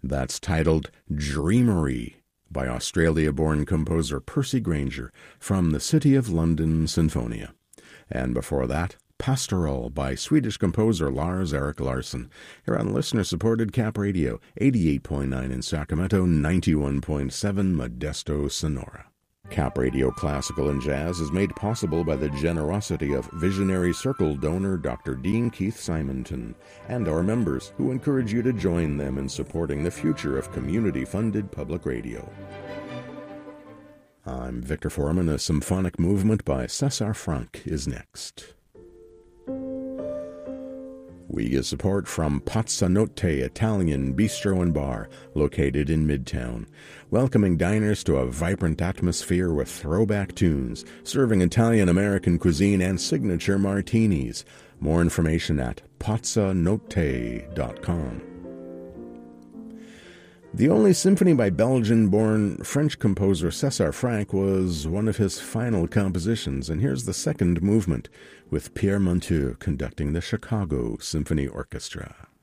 That's titled Dreamery by Australia-born composer Percy Grainger from the City of London Sinfonia. And before that, Pastoral by Swedish composer Lars-Erik Larsson, here on listener-supported Cap Radio, 88.9 in Sacramento, 91.7 Modesto, Sonora. Cap Radio Classical and Jazz is made possible by the generosity of Visionary Circle donor Dr. Dean Keith Simonton and our members, who encourage you to join them in supporting the future of community-funded public radio. I'm Victor Foreman. A symphonic movement by César Franck is next. We get support from Pazzanotte Italian Bistro and Bar, located in Midtown, welcoming diners to a vibrant atmosphere with throwback tunes, serving Italian-American cuisine and signature martinis. More information at pazzanotte.com. The only symphony by Belgian-born French composer César Franck was one of his final compositions, and here's the second movement, with Pierre Monteux conducting the Chicago Symphony Orchestra.